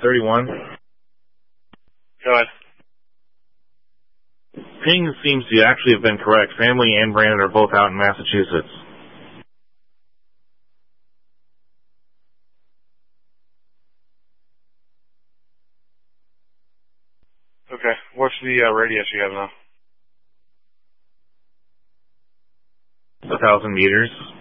31. Go ahead. Ping seems to actually have been correct. Family and Brandon are both out in Massachusetts. Okay. What's the radius you have now? 1,000 meters.